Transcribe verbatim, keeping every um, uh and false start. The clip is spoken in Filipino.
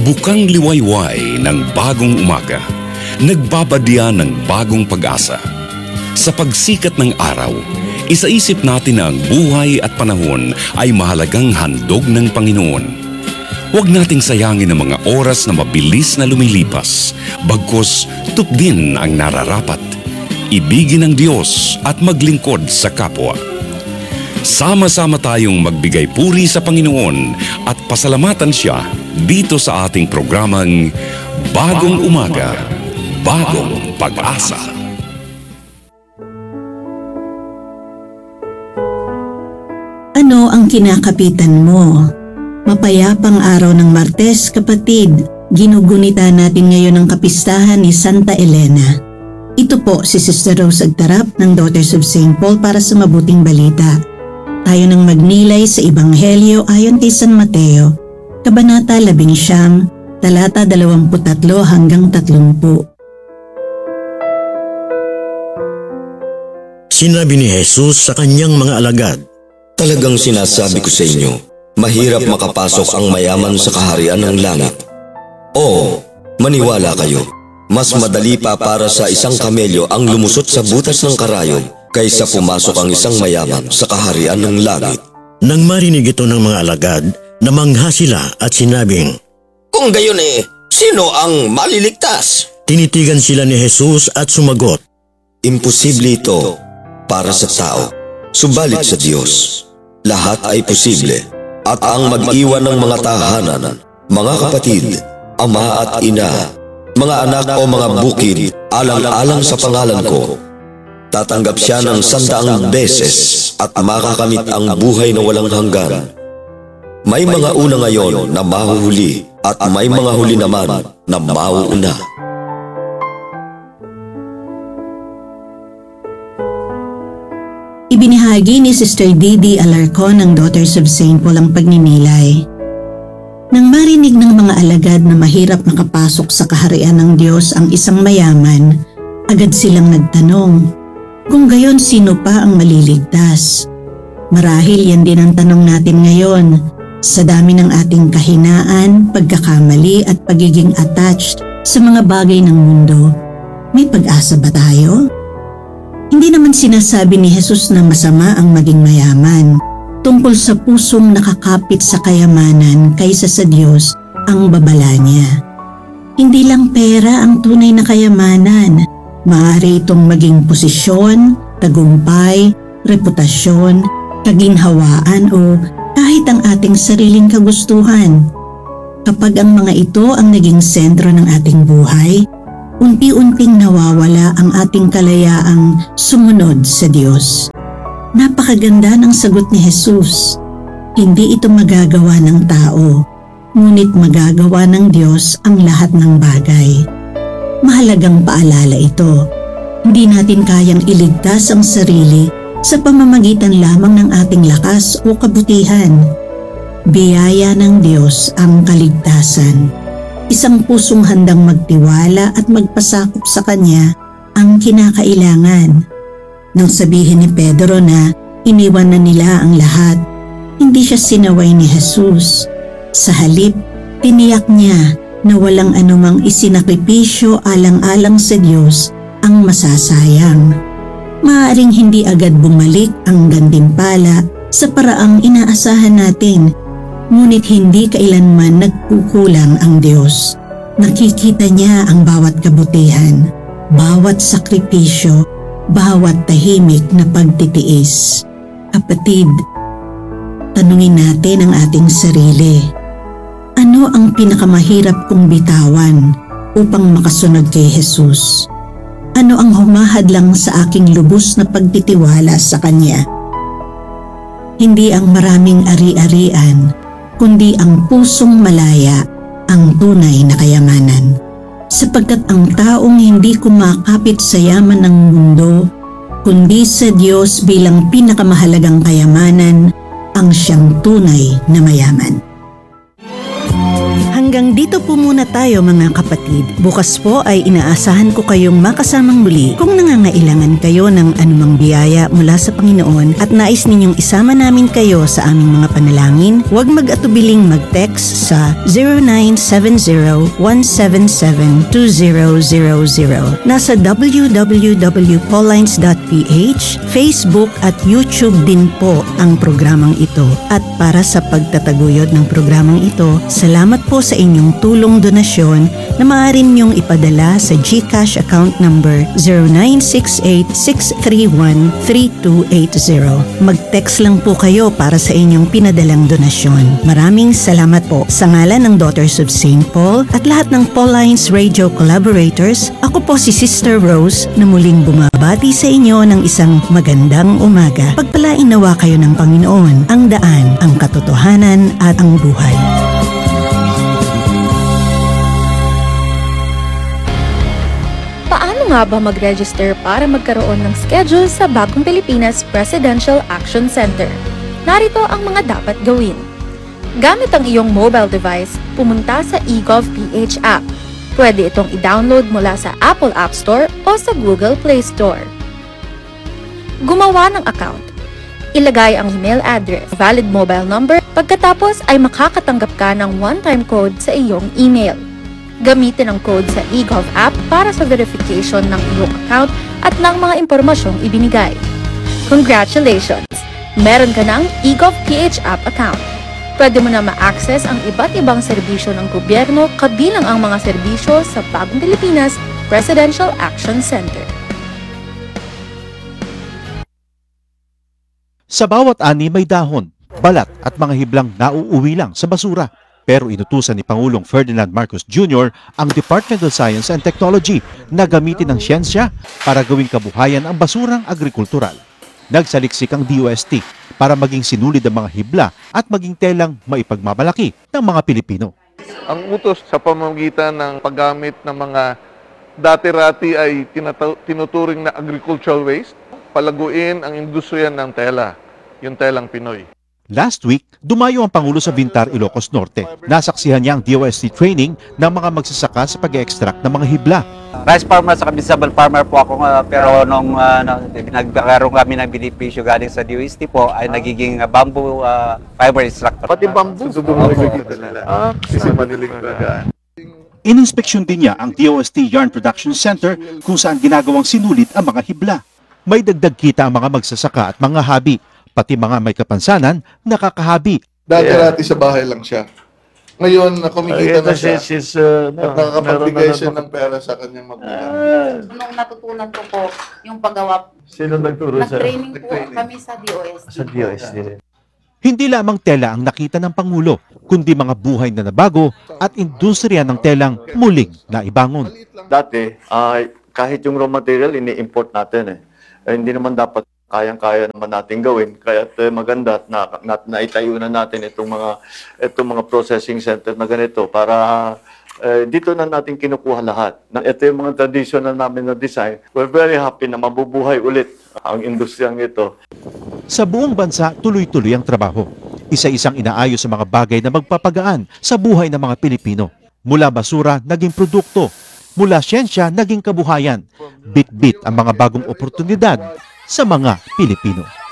Bukang liwayway ng bagong umaga, nagbabadya ng bagong pag-asa. Sa pagsikat ng araw, isaisip natin na ang buhay at panahon ay mahalagang handog ng Panginoon. Huwag nating sayangin ang mga oras na mabilis na lumilipas, bagkus tupdin ang nararapat. Ibigin ang Diyos at maglingkod sa kapwa. Sama-sama tayong magbigay puri sa Panginoon at pasalamatan Siya dito sa ating programang Bagong Umaga, Bagong Pag-asa. Ano ang kinakapitan mo? Mapayapang araw ng Martes, kapatid. Ginugunita natin ngayon ang kapistahan ni Santa Elena. Ito po si Sister Rose Agtarap ng Daughters of Saint Paul para sa mabuting balita. Tayo nang magnilay sa Ebanghelyo ayon kay San Mateo, Kabanata labing siyam, talata dalawampu't tatlo hanggang tatlumpu. Sinabi ni Jesus sa kanyang mga alagad, "Talagang sinasabi ko sa inyo, mahirap makapasok ang mayaman sa kaharian ng langit. Oo, maniwala kayo, mas madali pa para sa isang kamelyo ang lumusot sa butas ng karayom kaysa pumasok ang isang mayaman sa kaharian ng langit." Nang marinig ito ng mga alagad, namangha sila at sinabing, "Kung gayon eh, sino ang maliligtas?" Tinitigan sila ni Jesus at sumagot, "Imposible ito para sa tao, subalit sa Diyos, lahat ay posible. At ang mag-iwan ng mga tahanan, mga kapatid, ama at ina, mga anak o mga bukid, alang-alang sa pangalan ko, tatanggap siya ng sandaang beses at makakamit ang buhay na walang hanggan. May mga una ngayon na mahuhuli at may mga huli naman na mauuna." Ibinahagi ni Sister Didi Alarcon ng Daughters of Saint Paul ang pagninilay. Nang marinig ng mga alagad na mahirap makapasok sa kaharian ng Diyos ang isang mayaman, agad silang nagtanong, kung gayon sino pa ang maliligtas? Marahil yan din ang tanong natin ngayon. Sa dami ng ating kahinaan, pagkakamali at pagiging attached sa mga bagay ng mundo, may pag-asa ba tayo? Hindi naman sinasabi ni Jesus na masama ang maging mayaman. Tungkol sa pusong nakakapit sa kayamanan kaysa sa Diyos ang babala niya. Hindi lang pera ang tunay na kayamanan. Maaari itong maging posisyon, tagumpay, reputasyon, kaginhawaan o kahit ang ating sariling kagustuhan. Kapag ang mga ito ang naging sentro ng ating buhay, unti-unting nawawala ang ating kalayaang sumunod sa Diyos. Napakaganda ng sagot ni Jesus. Hindi ito magagawa ng tao, ngunit magagawa ng Diyos ang lahat ng bagay. Mahalagang paalala ito. Hindi natin kayang iligtas ang sarili sa pamamagitan lamang ng ating lakas o kabutihan. Biyaya ng Diyos ang kaligtasan. Isang pusong handang magtiwala at magpasakop sa Kanya ang kinakailangan. Nang sabihin ni Pedro na iniwan na nila ang lahat, hindi siya sinaway ni Jesus. Sa halip, tiniyak niya na walang anumang isinakripisyo alang-alang sa Diyos ang masasayang. Maaaring hindi agad bumalik ang gantimpala sa paraang inaasahan natin, ngunit hindi kailanman nagkukulang ang Diyos. Nakikita niya ang bawat kabutihan, bawat sakripisyo, bawat tahimik na pagtitiis. Kapatid, tanungin natin ang ating sarili. Ano ang pinakamahirap kong bitawan upang makasunod kay Jesus? Ano ang humahadlang sa aking lubos na pagtitiwala sa Kanya? Hindi ang maraming ari-arian, kundi ang pusong malaya ang tunay na kayamanan. Sapagkat ang taong hindi kumakapit sa yaman ng mundo, kundi sa Diyos bilang pinakamahalagang kayamanan, ang siyang tunay na mayaman. Hanggang dito po muna tayo mga kapatid. Bukas po ay inaasahan ko kayong makasamang muli. Kung nangangailangan kayo ng anumang biyaya mula sa Panginoon at nais ninyong isama namin kayo sa aming mga panalangin, huwag mag-atubiling mag-text sa zero nine seven zero one seven seven two zero zero zero. Nasa w w w dot paulines dot p h, Facebook at YouTube din po ang programang ito. At para sa pagtataguyod ng programang ito, salamat po sa inyong tulong donasyon na maaari niyong ipadala sa GCash account number zero nine six eight six three one three two eight zero. Mag-text lang po kayo para sa inyong pinadalang donasyon. Maraming salamat po. Sa ngalan ng Daughters of Saint Paul at lahat ng Paulines Radio collaborators, ako po si Sister Rose na muling bumabati sa inyo ng isang magandang umaga. Pagpalain nawa kayo ng Panginoon, ang daan, ang katotohanan at ang buhay. Paano nga ba mag-register para magkaroon ng schedule sa Bagong Pilipinas Presidential Action Center? Narito ang mga dapat gawin. Gamit ang iyong mobile device, pumunta sa eGovPH app. Pwede itong i-download mula sa Apple App Store o sa Google Play Store. Gumawa ng account. Ilagay ang email address, valid mobile number, pagkatapos ay makakatanggap ka ng one-time code sa iyong email. Gamitin ang code sa eGov app para sa verification ng iyong account at ng mga impormasyong ibinigay. Congratulations! Meron ka ng eGovPH app account. Pwede mo na ma-access ang iba't ibang serbisyo ng gobyerno kabilang ang mga serbisyo sa Bagong Pilipinas Presidential Action Center. Sa bawat ani may dahon, balat at mga hiblang nauuwi lang sa basura. Pero inutusan ni Pangulong Ferdinand Marcos Junior ang Department of Science and Technology na gamitin ang siyensya para gawing kabuhayan ang basurang agrikultural. Nagsaliksik ang D O S T para maging sinulid ang mga hibla at maging telang maipagmamalaki ng mga Pilipino. Ang utos sa pamamagitan ng paggamit ng mga dati-rati ay tinataw- tinuturing na agricultural waste, palaguin ang industriya ng tela, yung telang Pinoy. Last week, dumayo ang Pangulo sa Bintar, Ilocos Norte. Nasaksihan niya ang D O S T training ng mga magsasaka sa pag-extract ng mga hibla. Rice farmer sa vegetable farmer po ako, uh, pero nung uh, nagkaroon kami ng benepisyo galing sa D O S T po ay nagiging uh, bamboo uh, fiber extractor. Pati bamboo. Sa dugong nagkikita nila. Ah, kasi manilig bagaan. Ininspeksyon din niya ang D O S T Yarn Production Center kung saan ginagawang sinulit ang mga hibla. May dagdag kita ang mga magsasaka at mga habi, pati mga may kapansanan, nakakahabi. Dati-rati sa bahay lang siya. Ngayon, na kumikita na siya She's, uh, at nakakapagbigay siya ng pera sa kanyang magulang. Nung natutunan ko po yung paggawa, Sino nagturo sa nag-training po kami sa D O S T. sa D O S T? Hindi lamang tela ang nakita ng Pangulo, kundi mga buhay na nabago at industriya ng telang muling naibangon. Dati, ay kahit yung raw material, ini-import natin eh. Eh, hindi naman dapat kayang-kaya naman natin gawin. Kaya eh, maganda at na, na, naitayo na natin itong mga, itong mga processing center na ganito para eh, dito na natin kinukuha lahat. Na, ito yung mga traditional namin na design. We're very happy na mabubuhay ulit ang industriyang ito. Sa buong bansa, tuloy-tuloy ang trabaho. Isa-isang inaayos sa mga bagay na magpapagaan sa buhay ng mga Pilipino. Mula basura, naging produkto. Mula siyensya, naging kabuhayan. Bit-bit ang mga bagong oportunidad sa mga Pilipino.